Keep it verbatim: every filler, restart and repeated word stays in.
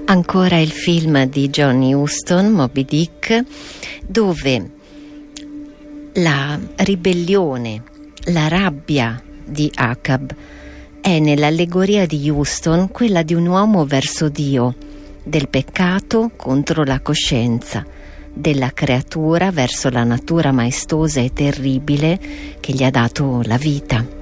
Ancora il film di John Huston, Moby Dick, dove la ribellione, la rabbia di Acab è nell'allegoria di Huston quella di un uomo verso Dio, del peccato contro la coscienza, della creatura verso la natura maestosa e terribile che gli ha dato la vita.